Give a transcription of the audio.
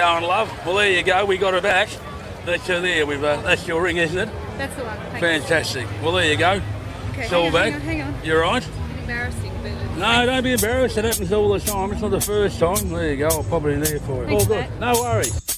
going, love? Well, there you go. We got her back. That's her there. That's your ring, isn't it? That's the one. Thanks. Fantastic. Well, there you go. Okay, It's all back. hang on. You're right. Embarrassing, but... No, don't be embarrassed. It happens all the time. It's not the first time. There you go. I'll pop it in there for you. Thanks All for good. that. No worries.